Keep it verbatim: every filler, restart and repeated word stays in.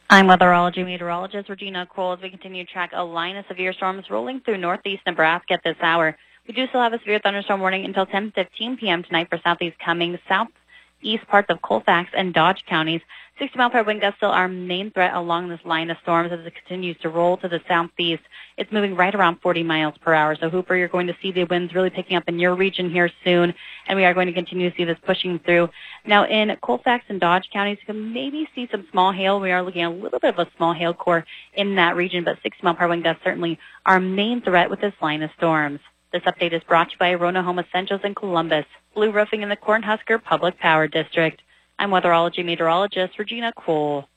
I'm weatherology meteorologist Regina Kroll as we continue to track a line of severe storms rolling through northeast Nebraska at this hour. We do still have a severe thunderstorm warning until ten fifteen p.m. tonight for southeast coming southeast parts of Colfax and Dodge counties. sixty mile per hour wind gusts still our main threat along this line of storms as it continues to roll to the southeast. It's moving right around forty miles per hour. So, Hooper, you're going to see the winds really picking up in your region here soon, and we are going to continue to see this pushing through. Now, in Colfax and Dodge counties, you can maybe see some small hail. We are looking at a little bit of a small hail core in that region, but sixty mile per hour wind gusts certainly our main threat with this line of storms. This update is brought to you by Rona Home Essentials in Columbus, Blue Roofing in the Cornhusker Public Power District. I'm weatherology meteorologist Regina Kroll.